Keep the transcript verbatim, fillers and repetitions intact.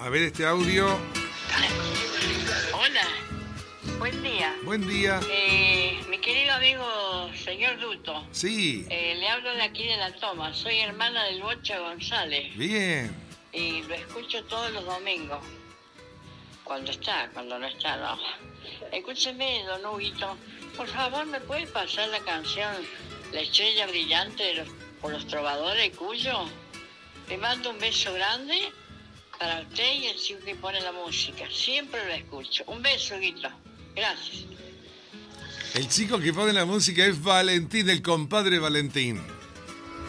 A ver este audio. Hola, buen día. Buen día. Eh, mi querido amigo señor Duto. Sí. Eh, le hablo de aquí de La Toma. Soy hermana del Bocha González. Bien. Y lo escucho todos los domingos. Cuando está, cuando no está, no. Escúcheme, don Huguito. Por favor, ¿me puede pasar la canción La Estrella Brillante de los, por los Trovadores Cuyo? Le mando un beso grande para usted y el chico que pone la música. Siempre lo escucho. Un beso, Huguito. Gracias. El chico que pone la música es Valentín, el compadre Valentín.